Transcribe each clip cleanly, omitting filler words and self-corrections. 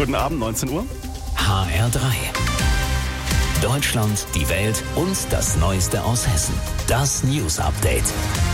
Guten Abend, 19 Uhr. HR3. Deutschland, die Welt und das Neueste aus Hessen. Das News Update.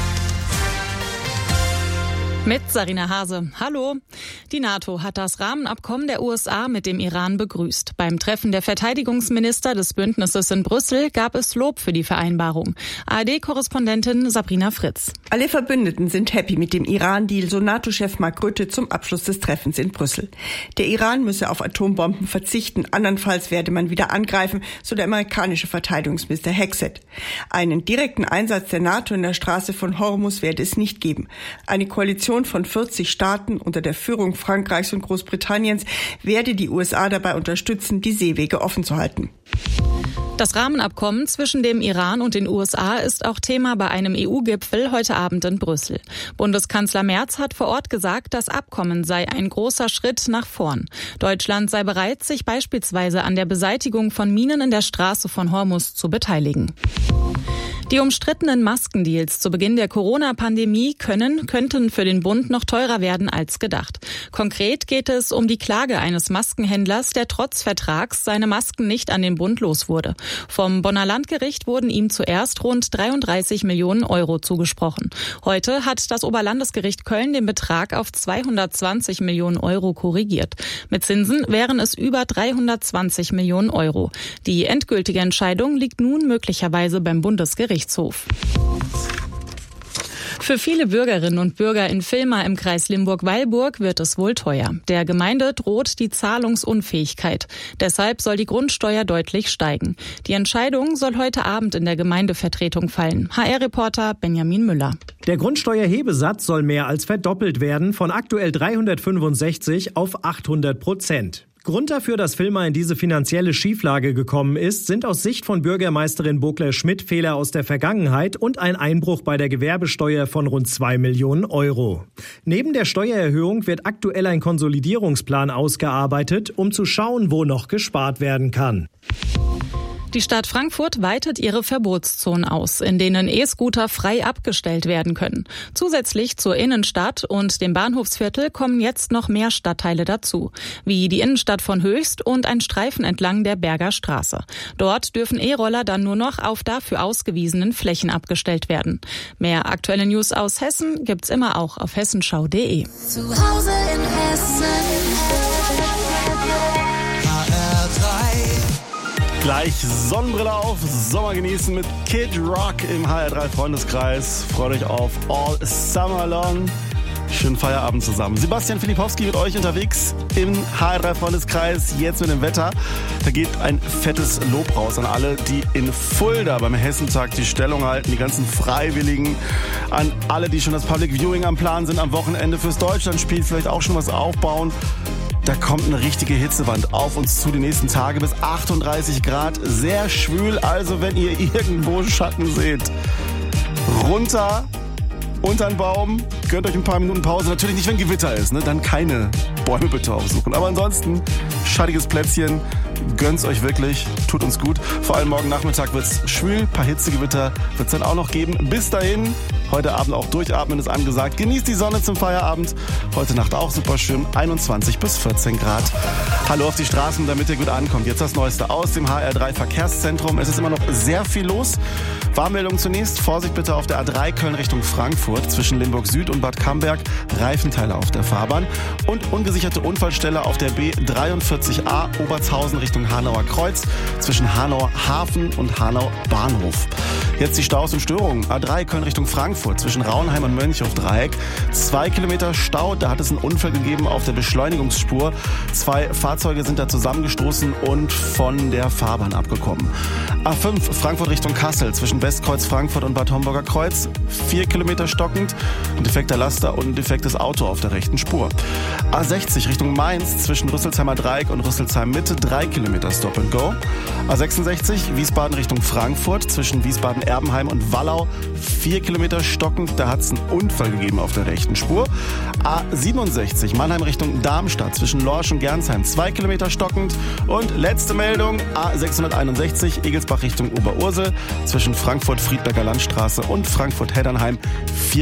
Mit Sarina Hase. Hallo. Die NATO hat das Rahmenabkommen der USA mit dem Iran begrüßt. Beim Treffen der Verteidigungsminister des Bündnisses in Brüssel gab es Lob für die Vereinbarung. ARD-Korrespondentin Sabrina Fritz. Alle Verbündeten sind happy mit dem Iran-Deal, so NATO-Chef Mark Rutte zum Abschluss des Treffens in Brüssel. Der Iran müsse auf Atombomben verzichten, andernfalls werde man wieder angreifen, so der amerikanische Verteidigungsminister Hegseth. Einen direkten Einsatz der NATO in der Straße von Hormuz werde es nicht geben. Eine Koalition von 40 Staaten unter der Führung Frankreichs und Großbritanniens werde die USA dabei unterstützen, die Seewege offen zu halten. Das Rahmenabkommen zwischen dem Iran und den USA ist auch Thema bei einem EU-Gipfel heute Abend in Brüssel. Bundeskanzler Merz hat vor Ort gesagt, das Abkommen sei ein großer Schritt nach vorn. Deutschland sei bereit, sich beispielsweise an der Beseitigung von Minen in der Straße von Hormuz zu beteiligen. Die umstrittenen Maskendeals zu Beginn der Corona-Pandemie könnten für den Bund noch teurer werden als gedacht. Konkret geht es um die Klage eines Maskenhändlers, der trotz Vertrags seine Masken nicht an den Bund los wurde. Vom Bonner Landgericht wurden ihm zuerst rund 33 Millionen Euro zugesprochen. Heute hat das Oberlandesgericht Köln den Betrag auf 220 Millionen Euro korrigiert. Mit Zinsen wären es über 320 Millionen Euro. Die endgültige Entscheidung liegt nun möglicherweise beim Bundesgerichtshof. Für viele Bürgerinnen und Bürger in Villmar im Kreis Limburg-Weilburg wird es wohl teuer. Der Gemeinde droht die Zahlungsunfähigkeit. Deshalb soll die Grundsteuer deutlich steigen. Die Entscheidung soll heute Abend in der Gemeindevertretung fallen. HR-Reporter Benjamin Müller. Der Grundsteuerhebesatz soll mehr als verdoppelt werden, von aktuell 365 auf 800%. Grund dafür, dass Villmar in diese finanzielle Schieflage gekommen ist, sind aus Sicht von Bürgermeisterin Bogler-Schmidt Fehler aus der Vergangenheit und ein Einbruch bei der Gewerbesteuer von rund 2 Millionen Euro. Neben der Steuererhöhung wird aktuell ein Konsolidierungsplan ausgearbeitet, um zu schauen, wo noch gespart werden kann. Die Stadt Frankfurt weitet ihre Verbotszonen aus, in denen E-Scooter frei abgestellt werden können. Zusätzlich zur Innenstadt und dem Bahnhofsviertel kommen jetzt noch mehr Stadtteile dazu, wie die Innenstadt von Höchst und ein Streifen entlang der Berger Straße. Dort dürfen E-Roller dann nur noch auf dafür ausgewiesenen Flächen abgestellt werden. Mehr aktuelle News aus Hessen gibt's immer auch auf hessenschau.de. Zu Hause in Hessen. Gleich Sonnenbrille auf, Sommer genießen mit Kid Rock im HR3 Freundeskreis. Freut euch auf All Summer Long. Schönen Feierabend zusammen. Sebastian Filipowski mit euch unterwegs im HR3 Freundeskreis. Jetzt mit dem Wetter. Da geht ein fettes Lob raus an alle, die in Fulda beim Hessentag die Stellung halten. Die ganzen Freiwilligen. An alle, die schon das Public Viewing am Plan sind am Wochenende fürs Deutschlandspiel. Vielleicht auch schon was aufbauen. Da kommt eine richtige Hitzewand auf uns zu die nächsten Tage bis 38 Grad. Sehr schwül, also wenn ihr irgendwo Schatten seht, runter, unter den Baum, gönnt euch ein paar Minuten Pause. Natürlich nicht, wenn Gewitter ist, ne? Dann keine Bäume bitte aufsuchen. Aber ansonsten, schattiges Plätzchen, gönnt's euch wirklich, tut uns gut. Vor allem morgen Nachmittag wird's schwül, ein paar Hitzegewitter wird's dann auch noch geben. Bis dahin, heute Abend auch durchatmen ist angesagt. Genießt die Sonne zum Feierabend. Heute Nacht auch super schön, 21 bis 14 Grad. Hallo auf die Straßen, damit ihr gut ankommt. Jetzt das Neueste aus dem HR3 Verkehrszentrum. Es ist immer noch sehr viel los. Warnmeldung zunächst. Vorsicht bitte auf der A3 Köln Richtung Frankfurt zwischen Limburg Süd und Bad Camberg. Reifenteile auf der Fahrbahn. Und ungesicherte Unfallstelle auf der B43a Obertshausen Richtung Hanauer Kreuz zwischen Hanauer Hafen und Hanau Bahnhof. Jetzt die Staus und Störungen. A3 Köln Richtung Frankfurt zwischen Rauenheim und Mönchhof-Dreieck. 2 Kilometer Stau, da hat es einen Unfall gegeben auf der Beschleunigungsspur. 2 Fahrzeuge sind da zusammengestoßen und von der Fahrbahn abgekommen. A5 Frankfurt Richtung Kassel zwischen Westkreuz Frankfurt und Bad Homburger Kreuz. 4 Kilometer stockend, ein defekter Laster und ein defektes Auto auf der rechten Spur. A60 Richtung Mainz zwischen Rüsselsheimer Dreieck und Rüsselsheim Mitte. 3 Kilometer Stop and Go. A66 Wiesbaden Richtung Frankfurt zwischen Wiesbaden-Erbenheim und Wallau. 4 Kilometer stockend, da hat es einen Unfall gegeben auf der rechten Spur. A67 Mannheim Richtung Darmstadt zwischen Lorsch und Gernsheim. 2 Kilometer stockend. Und letzte Meldung, A661 Egelsbach Richtung Oberursel zwischen Frankfurt-Friedberger Landstraße und Frankfurt-Heddernheim.